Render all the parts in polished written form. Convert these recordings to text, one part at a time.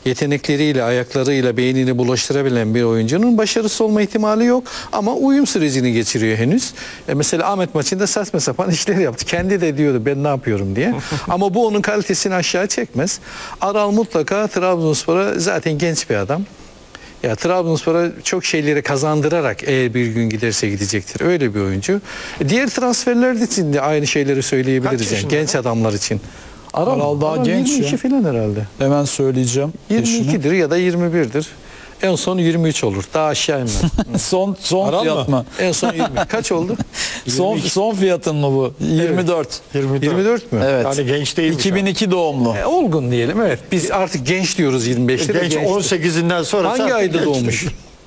yetenekleriyle, ayaklarıyla beynini bulaştırabilen bir oyuncunun başarısı olma ihtimali yok. Ama uyum sürecini geçiriyor henüz. Mesela Ahmet maçında saçma sapan işler yaptı. Kendi de diyordu ben ne yapıyorum diye. Ama bu onun kalitesini aşağı çekmez. Aral mutlaka Trabzonspor'a, zaten genç bir adam. Ya Trabzonspor'a çok şeyleri kazandırarak eğer bir gün giderse gidecektir. Öyle bir oyuncu. Diğer transferler için de aynı şeyleri söyleyebiliriz. Yani genç adamlar için. Aral daha genç 22 ya. falan herhalde. Hemen söyleyeceğim. 22'dir ya da 21'dir. En son 23 olur. Daha aşağı inmez. Son Aral fiyat mı? mı? En son 20. Kaç oldu? Son fiyatın mı bu? 24. 24 mü? Evet. Yani genç değilmiş. 2002 doğumlu. Olgun diyelim. Evet. Biz artık genç diyoruz 25'te. Genç 18'inden sonra Hangi ayda doğmuş?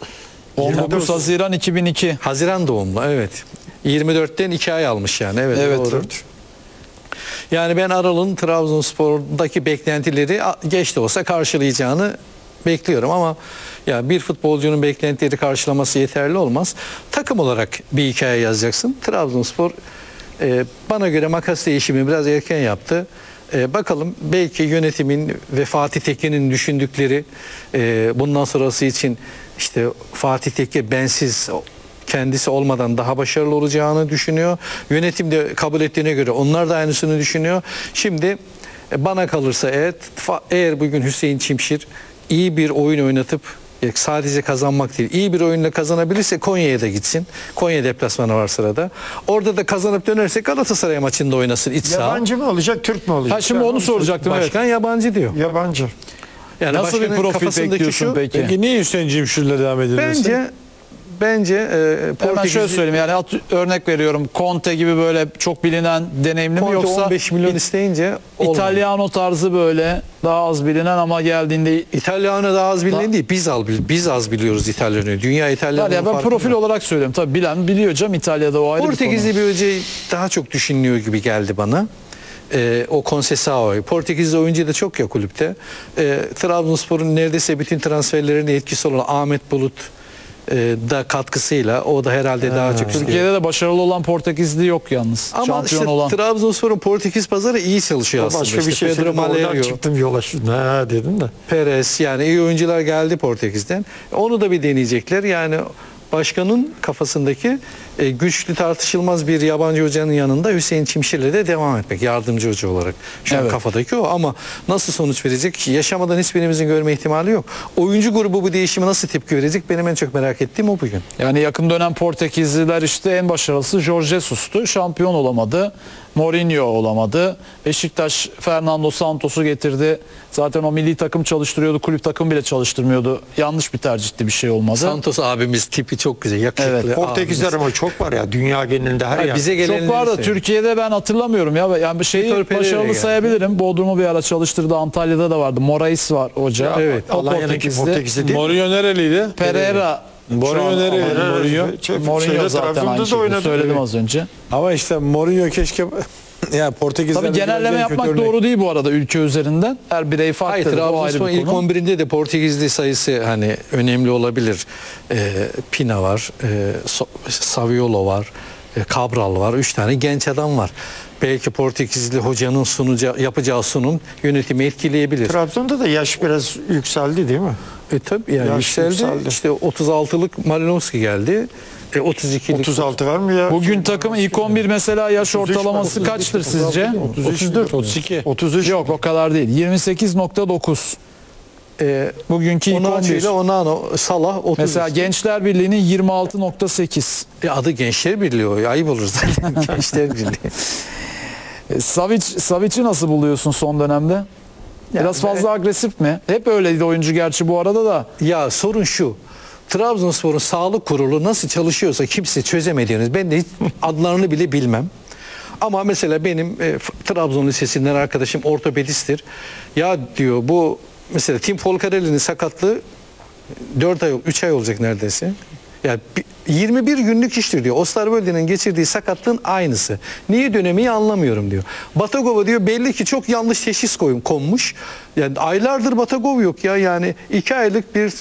19 Haziran 2002. Haziran doğumlu. Evet. 24'ten 2 ay almış yani. Evet. Evet. Doğru. Yani ben Aral'ın Trabzonspor'daki beklentileri geç de olsa karşılayacağını bekliyorum ama ya bir futbolcunun beklentileri karşılaması yeterli olmaz. Takım olarak bir hikaye yazacaksın. Trabzonspor bana göre makas değişimi biraz erken yaptı. Bakalım belki yönetimin ve Fatih Tekke'nin düşündükleri bundan sonrası için işte Fatih Tekke bensiz kendisi olmadan daha başarılı olacağını düşünüyor. Yönetim de kabul ettiğine göre onlar da aynısını düşünüyor. Şimdi bana kalırsa eğer bugün Hüseyin Çimşir iyi bir oyun oynatıp sadece kazanmak değil, iyi bir oyunla kazanabilirse Konya'ya da gitsin. Konya deplasmanı var sırada. Orada da kazanıp dönerse Galatasaray maçında oynasın iç saha. Yabancı mı olacak, Türk mü olacak? Ha şimdi onu soracaktım. Evet. Başkan yabancı diyor. Yabancı. Yani Nasıl bir başkanın profil kafasındaki bekliyorsun peki? Peki niye Hüseyin Cimşir'le devam edilmesin? Bence Hemen şöyle söyleyeyim, yani örnek veriyorum, Conte gibi böyle çok bilinen, deneyimli mi, Conte yoksa 15 milyon isteyince olmadı. İtalyano tarzı böyle daha az bilinen ama geldiğinde İtalyanı daha az bilinen değil. Biz az biliyoruz İtalyanı. Dünya İtalyanı. ya ben profil olarak söylüyorum. Tabii bilen biliyor canım, İtalya'da o ayrı Portekizli bir konu. bir hocayı daha çok düşünülüyor gibi geldi bana. O Conceição. Portekizli oyuncu da çok ya kulüpte. Trabzonspor'un neredeyse bütün transferlerine etkisi olan Ahmet Bulut da katkısıyla o da herhalde daha çok istiyor. Türkiye'de de başarılı olan Portekizli yok yalnız. Ama Şampiyon işte olan. Trabzonspor'un Portekiz pazarı iyi çalışıyor aslında. Başka bir İşte şey Pedro söyledim. Oradan Malheiro, çıktım yola. Ha dedim de. Perez, yani iyi oyuncular geldi Portekiz'den. Onu da bir deneyecekler. Yani başkanın kafasındaki güçlü tartışılmaz bir yabancı hocanın yanında Hüseyin Çimşir'le de devam etmek. Yardımcı hoca olarak. Şu an Evet. kafadaki o, ama nasıl sonuç verecek? Yaşamadan hiçbirimizin görme ihtimali yok. Oyuncu grubu bu değişime nasıl tepki verecek? Benim en çok merak ettiğim o bugün. Yani yakın dönem Portekizliler işte en başarılısı Jorge Jesus'tu. Şampiyon olamadı. Mourinho olamadı. Beşiktaş Fernando Santos'u getirdi. Zaten o milli takım çalıştırıyordu. Kulüp takım bile çalıştırmıyordu. Yanlış bir tercihti, bir şey olmadı. Santos abimiz tipi çok güzel. Yakışıklı. Evet, Portekizler ama çok var ya. Dünya genelinde her yer. Bize Çok var da Türkiye'de ben hatırlamıyorum ya. Yani bir şeyi Vitor Pereira başarılı geldi. sayabilirim. Bodrum'u bir ara çalıştırdı. Antalya'da da vardı. Morais var hoca. Evet. O Alanya'daki Portekizli değil mi? Mourinho nereliydi? Pereira. Mourinho nereliydi? Mourinho. Mourinho zaten aynı şekilde söyledim az önce. Ama işte Mourinho keşke yani Portekizler. Tabii genelleme yapmak doğru değil bu arada ülke üzerinden. Her birey Hayır, farklı. O ayrı Trabzonspor bir ilk konu. 11'inde de Portekizli sayısı hani önemli olabilir. Pina var, Saviolo var, Cabral var. 3 tane genç adam var. Belki Portekizli hocanın yapacağı sunum yönetimi etkileyebilir. Trabzon'da da yaş biraz yükseldi değil mi? Tabii yani Yaş yükseldi. yükseldi. İşte 36'lık Malinowski geldi. 32'lik 36 var mı ya? Bugün takım ilk 11 mesela yaş 33 ortalaması mi? kaçtır sizce? 34, 32. 33. Yok o kadar değil. 28.9. Bugünkü ilk 11. Onaçı ile Onana, Salah 30. Mesela Gençler Birliği'nin 26.8. Adı Gençler Birliği o. Ayıp olur zaten. Gençler Birliği. Savic'i nasıl buluyorsun son dönemde? Biraz fazla agresif mi? Hep öyleydi oyuncu gerçi bu arada da. Ya sorun şu. Trabzonspor'un sağlık kurulu nasıl çalışıyorsa kimse çözemediğiniz. Ben de hiç adlarını bile bilmem. Ama mesela benim Trabzon Lisesi'nden arkadaşım ortopedisttir. Ya diyor bu mesela Tim Folcarelli'nin sakatlığı 4 ay 3 ay olacak neredeyse. Yani 21 günlük iştir diyor. Osterwolde'nin geçirdiği sakatlığın aynısı. Niye dönemeyi anlamıyorum diyor. Batagova diyor belli ki çok yanlış teşhis konmuş. Yani aylardır Batagov yok ya. Yani 2 aylık bir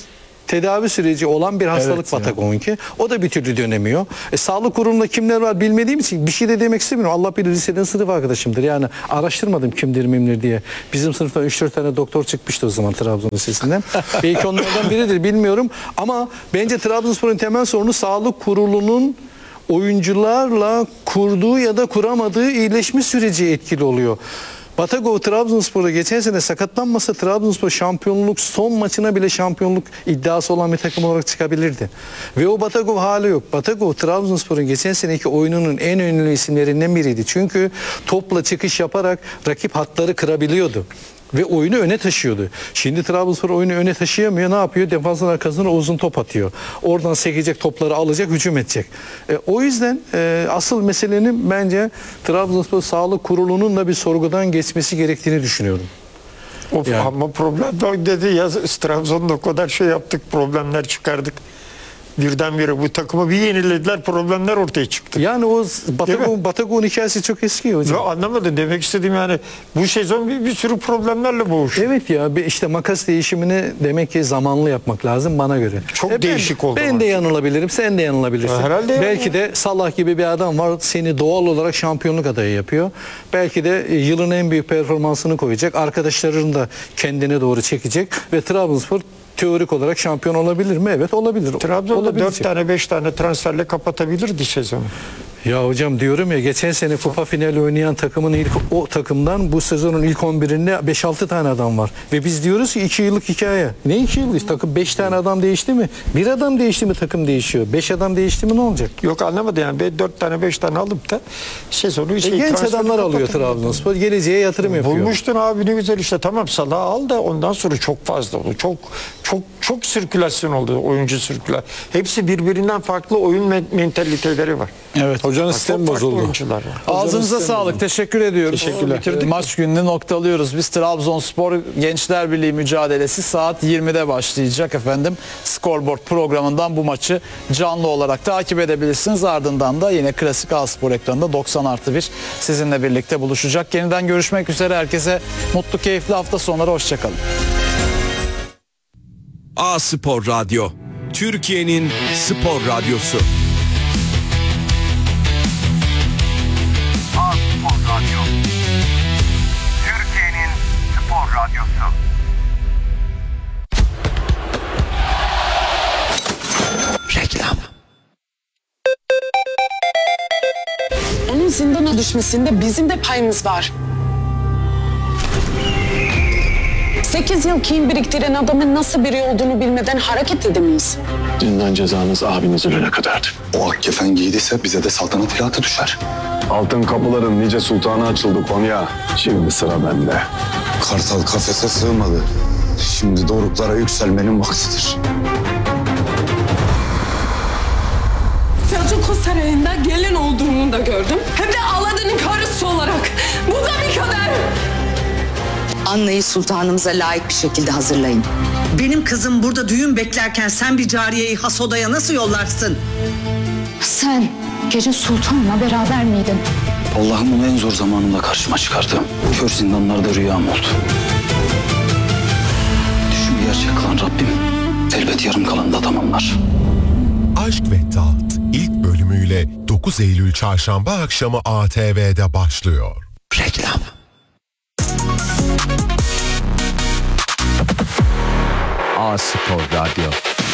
tedavi süreci olan bir hastalık Evet ya. Patagon'unki. O da bir türlü dönemiyor. Sağlık kurulunda kimler var bilmediğim için bir şey de demek istemiyorum. Allah bilir, liseden sınıf arkadaşımdır. Yani araştırmadım kimdir mimdir diye. Bizim sınıftan 3-4 tane doktor çıkmıştı o zaman Trabzon Lisesi'nden. Belki onlardan biridir, bilmiyorum. Ama bence Trabzonspor'un temel sorunu sağlık kurulunun oyuncularla kurduğu ya da kuramadığı iyileşme süreci etkili oluyor. Batagov Trabzonspor'a geçen sene sakatlanmasa Trabzonspor şampiyonluk son maçına bile şampiyonluk iddiası olan bir takım olarak çıkabilirdi. Ve o Batagov hali yok. Batagov Trabzonspor'un geçen seneki oyununun en önemli isimlerinden biriydi. Çünkü topla çıkış yaparak rakip hatları kırabiliyordu. Ve oyunu öne taşıyordu. Şimdi Trabzonspor oyunu öne taşıyamıyor. Ne yapıyor? Defansın arkasına uzun top atıyor. Oradan sekecek topları alacak, hücum edecek. O yüzden asıl meselenin bence Trabzonspor Sağlık Kurulu'nun da bir sorgudan geçmesi gerektiğini düşünüyorum. Yani. Ama problem de dedi ya, Trabzon'da o kadar şey yaptık, problemler çıkardık. Birdenbire bu takımı bir yenilediler, problemler ortaya çıktı. Yani o Batagov hikayesi çok eski hocam. Ya anlamadım, demek istediğim yani bu sezon bir sürü problemlerle boğuştu. Evet ya, işte makas değişimini demek ki zamanlı yapmak lazım bana göre. Çok değişik oldu. Ben de yanılabilirim, sen de yanılabilirsin. Ya herhalde belki de Salah gibi bir adam var, seni doğal olarak şampiyonluk adayı yapıyor. Belki de yılın en büyük performansını koyacak, arkadaşlarını da kendine doğru çekecek ve Trabzonspor teorik olarak şampiyon olabilir mi? Evet, olabilir. Trabzon'da 4 tane 5 tane transferle kapatabilirdi sezonu. Ya hocam diyorum ya, geçen sene kupa finali oynayan takımın o takımdan bu sezonun ilk 11'inde 5-6 tane adam var. Ve biz diyoruz ki 2 yıllık hikaye. Ne 2 yıllık? Takım 5 tane adam değişti mi? Bir adam değişti mi takım değişiyor. 5 adam değişti mi ne olacak? Yok, anlamadım yani 4 tane 5 tane alıp da sezonu genç adamlar alıyor Trabzonspor. Geleceğe yatırım yapıyor. Bulmuştun abi, ne güzel işte, tamam Salah'ı al da ondan sonra çok fazla oldu. Çok sirkülasyon oldu, oyuncu sirkülasyon. Hepsi birbirinden farklı oyun mentaliteleri var. Evet. Hocanın sistemi bozuldu. Oyuncular var. Ağzınıza sağlık. Teşekkür ediyoruz. Teşekkürler. Maç gününü noktalıyoruz. Biz Trabzonspor Gençler Birliği mücadelesi saat 20'de başlayacak efendim. Scoreboard programından bu maçı canlı olarak takip edebilirsiniz. Ardından da yine klasik A-Spor ekranında 90+1 sizinle birlikte buluşacak. Yeniden görüşmek üzere. Herkese mutlu, keyifli hafta sonları. Hoşçakalın. A-Spor Radyo, Türkiye'nin spor radyosu. A-Spor Radyo, Türkiye'nin spor radyosu. Reklam. Onun zindana düşmesinde bizim de payımız var. 8 yıl kin biriktiren adamın nasıl biri olduğunu bilmeden hareket edemeyiz. Zindan cezanız abiniz ölene kadardı. O ak kefen giydiyse bize de saltanat ilatı düşer. Altın kapıların nice sultanı açıldı Konya. Şimdi sıra bende. Kartal kafese sığmadı. Şimdi doruklara yükselmenin vaktidir. Selçuklu Sarayı'nda gelin olduğunu da gördüm. Hem de Aladin'in karısı olarak. Bu da bir kader. Anna'yı sultanımıza layık bir şekilde hazırlayın. Benim kızım burada düğün beklerken sen bir cariyeyi has odaya nasıl yollarsın? Sen gece sultanla beraber miydin? Allah'ım onu en zor zamanımda karşıma çıkardı. Kör zindanlarda rüyam oldu. Düşümü gerçek kılan Rabbim elbet yarım kalanı da tamamlar. Aşk ve Taht ilk bölümüyle 9 Eylül Çarşamba akşamı ATV'de başlıyor. Reklam. A-Spor Radyo.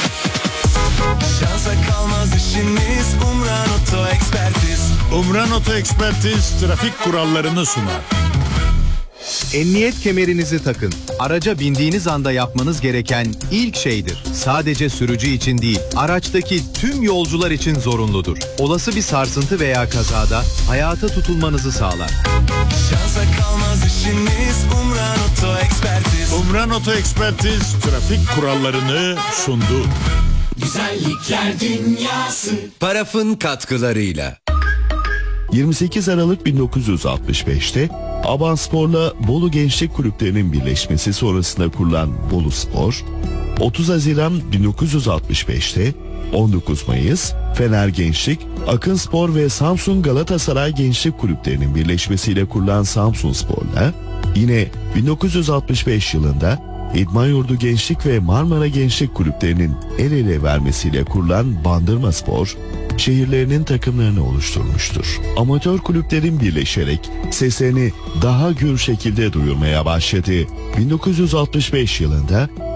Şansa kalmaz işimiz, Umran Oto Ekspertiz. Umran Oto Ekspertiz trafik kurallarını sunar. Emniyet kemerinizi takın. Araca bindiğiniz anda yapmanız gereken ilk şeydir. Sadece sürücü için değil, araçtaki tüm yolcular için zorunludur. Olası bir sarsıntı veya kazada hayata tutulmanızı sağlar. Şansa kalmaz işimiz, Umran Oto Ekspertiz. Umran Oto Ekspertiz trafik kurallarını sundu. Güzellikler dünyası. Paraf'ın katkılarıyla. 28 Aralık 1965'te Abanspor'la Bolu Gençlik Kulüplerinin birleşmesi sonrasında kurulan Bolu Spor, 30 Haziran 1965'te 19 Mayıs Fener Gençlik, Akınspor ve Samsun Galatasaray Gençlik Kulüplerinin birleşmesiyle kurulan Samsunspor'la yine 1965 yılında İdman Yurdu Gençlik ve Marmara Gençlik Kulüplerinin el ele vermesiyle kurulan Bandırma Spor, şehirlerinin takımlarını oluşturmuştur. Amatör kulüplerin birleşerek seslerini daha gür şekilde duyurmaya başladı. 1965 yılında